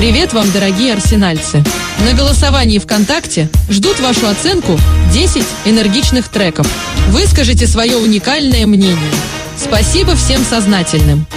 Привет вам, дорогие арсенальцы! На голосовании ВКонтакте ждут вашу оценку 10 энергичных треков. Выскажите свое уникальное мнение. Спасибо всем сознательным.